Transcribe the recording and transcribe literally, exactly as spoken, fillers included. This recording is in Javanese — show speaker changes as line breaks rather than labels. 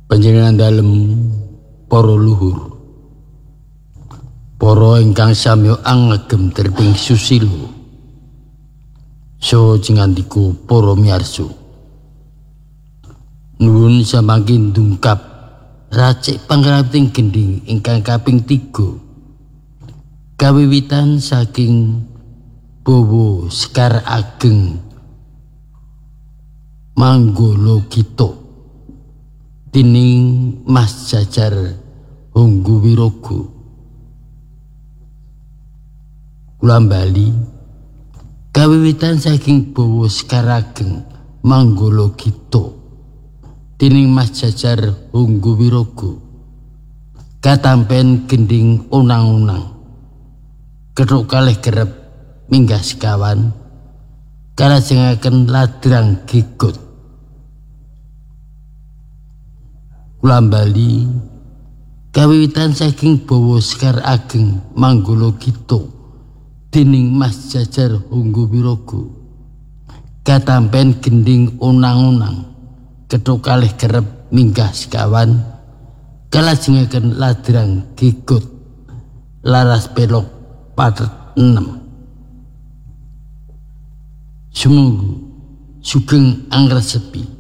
Panjenengan dalem para luhur, para ingkang samya angegem terping susilo, so jingandika para miyarsa. Nuwun samangkin dungkap racik pangrating gending ingkang kaping tiga, kawiwitan saking Bawa Sekar Ageng Manggala Gita tining Mas Jajar Honggo Wiraga. Kula bali kawiwitan saking Bawa Sekar Ageng Manggala Gita tining Mas Jajar Honggo Wiraga katampen gending unang-unang kethuk kalih kerep minggah sekawan kalajengaken ladrang gegot. Kula bali kawiwitan saking Bawa Sekar Ageng Manggala Gita dening Mas Jajar Honggo Wiraga katampen gending unang-unang kethuk kalih kerep minggah sekawan kalajengaken ladrang gegot laras pelok pathet enem. Sumangga sugeng angresepi